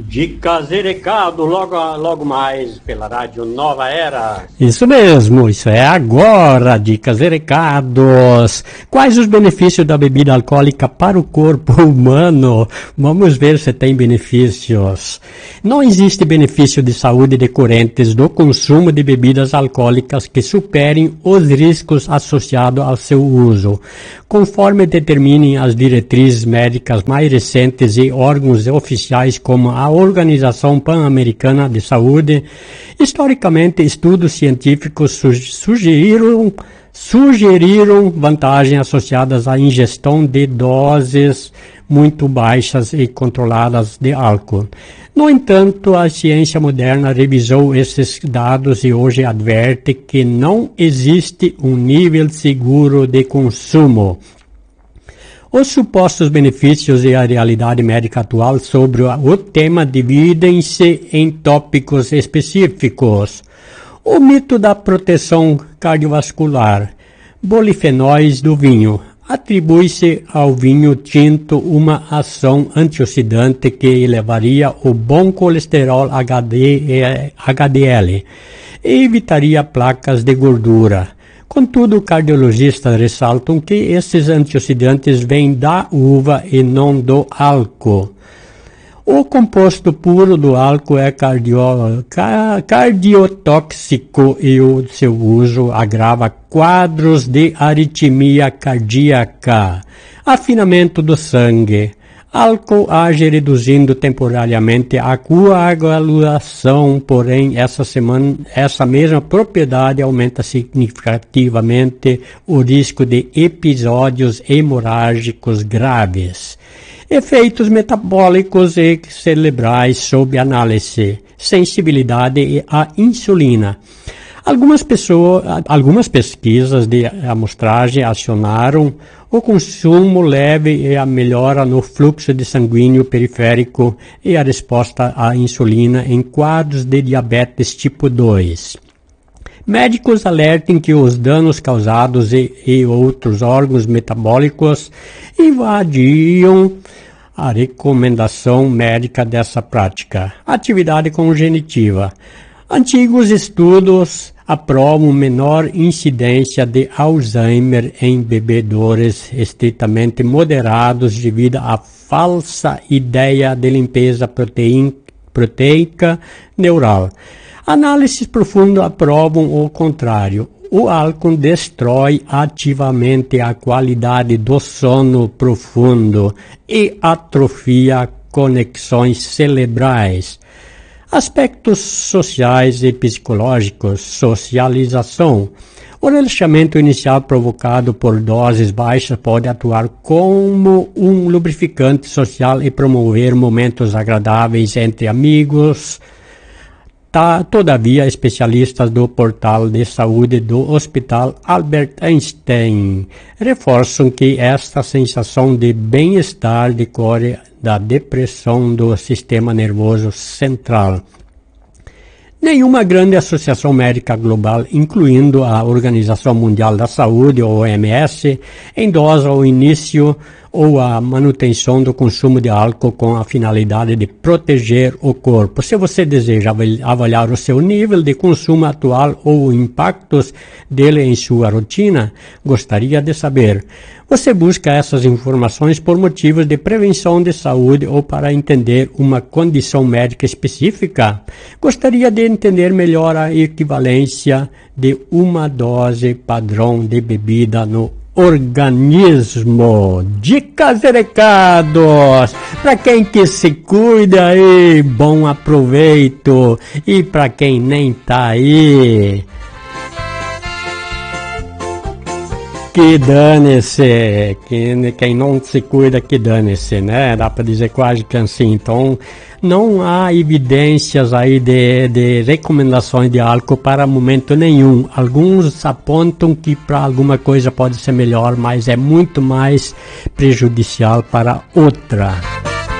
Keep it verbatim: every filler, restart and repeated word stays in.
Dicas e recado logo, logo mais pela Rádio Nova Era. Isso mesmo, isso é agora, dicas e recados. Quais os benefícios da bebida alcoólica para o corpo humano? Vamos ver se tem benefícios. Não existe benefício de saúde decorrentes do consumo de bebidas alcoólicas que superem os riscos associados ao seu uso, conforme determinem as diretrizes médicas mais recentes e órgãos oficiais como a Organização Pan-Americana de Saúde. Historicamente, estudos científicos sugeriram, sugeriram vantagens associadas à ingestão de doses muito baixas e controladas de álcool. No entanto, a ciência moderna revisou esses dados e hoje adverte que não existe um nível seguro de consumo. Os supostos benefícios e a realidade médica atual sobre o tema dividem-se em tópicos específicos. O mito da proteção cardiovascular. Bolifenóis do vinho. Atribui-se ao vinho tinto uma ação antioxidante que elevaria o bom colesterol H D L e evitaria placas de gordura. Contudo, cardiologistas ressaltam que esses antioxidantes vêm da uva e não do álcool. O composto puro do álcool é cardio, cardiotóxico e o seu uso agrava quadros de arritmia cardíaca, afinamento do sangue. Álcool age reduzindo temporariamente a coagulação, porém essa, semana, essa mesma propriedade aumenta significativamente o risco de episódios hemorrágicos graves. Efeitos metabólicos e cerebrais sob análise. Sensibilidade à insulina. Algumas, pessoas, algumas pesquisas de amostragem acionaram o consumo leve e a melhora no fluxo de sanguíneo periférico e a resposta à insulina em quadros de diabetes tipo dois. Médicos alertam que os danos causados e, e outros órgãos metabólicos invadiam a recomendação médica dessa prática. Atividade cognitiva. Antigos estudos aprovam menor incidência de Alzheimer em bebedores estritamente moderados devido à falsa ideia de limpeza protein, proteica neural. Análises profundas aprovam o contrário. O álcool destrói ativamente a qualidade do sono profundo e atrofia conexões cerebrais. Aspectos sociais e psicológicos, socialização. O relaxamento inicial provocado por doses baixas pode atuar como um lubrificante social e promover momentos agradáveis entre amigos. Tá, todavia, especialistas do portal de saúde do Hospital Albert Einstein reforçam que esta sensação de bem-estar decorre da depressão do sistema nervoso central. Nenhuma grande associação médica global, incluindo a Organização Mundial da Saúde, ou O M S, endossa o início ou a manutenção do consumo de álcool com a finalidade de proteger o corpo. Se você deseja avaliar o seu nível de consumo atual ou impactos dele em sua rotina, gostaria de saber. Você busca essas informações por motivos de prevenção de saúde ou para entender uma condição médica específica? Gostaria de entender melhor a equivalência de uma dose padrão de bebida no organismo. Dicas e recados para quem que se cuida aí, bom aproveito, e para quem nem tá aí, que dane-se, que, quem não se cuida que dane-se, né? Dá para dizer quase que assim. Então, não há evidências aí de, de recomendações de álcool para momento nenhum. Alguns apontam que para alguma coisa pode ser melhor, mas é muito mais prejudicial para outra.